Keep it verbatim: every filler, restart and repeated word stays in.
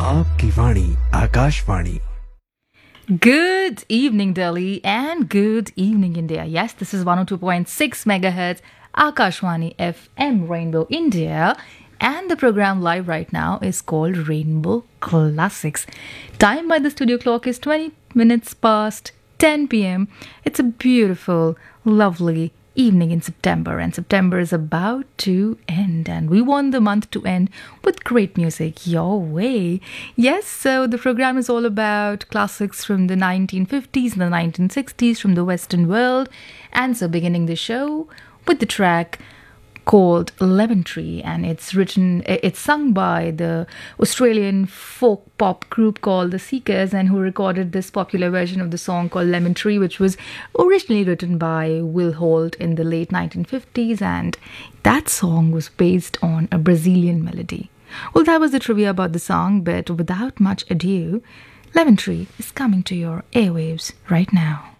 आपकी वाणी Akashvani. Good evening, Delhi, and good evening, India. Yes, this is one oh two point six megahertz Akashwani F M Rainbow India, and the program live right now is called Rainbow Classics. Time by the studio clock is twenty minutes past ten p m. It's a beautiful, lovely evening in September, and September is about to end, and we want the month to end with great music your way. Yes, so the program is all about classics from the nineteen fifties and the nineteen sixties from the Western world, and so beginning the show with the track called Lemon Tree, and it's written, it's sung by the Australian folk pop group called The Seekers, and who recorded this popular version of the song called Lemon Tree, which was originally written by Will Holt in the late nineteen fifties, and that song was based on a Brazilian melody. Well, that was the trivia about the song, but without much ado, Lemon Tree is coming to your airwaves right now.